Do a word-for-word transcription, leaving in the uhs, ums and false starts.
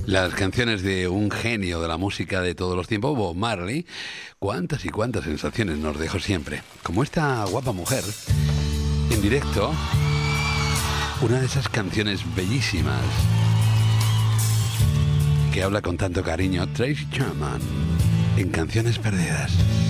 Las canciones de un genio de la música de todos los tiempos, Bob Marley, cuántas y cuántas sensaciones nos dejó siempre. Como esta guapa mujer, en directo, una de esas canciones bellísimas que habla con tanto cariño, Tracy Chapman, en Canciones Perdidas.